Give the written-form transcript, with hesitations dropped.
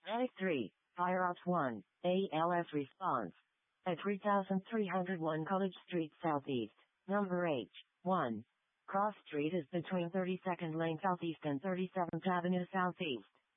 A3, Fire Ops 1, ALS response. At 3301 College Street Southeast, number H1. Cross Street is between 32nd Lane Southeast and 37th Avenue Southeast.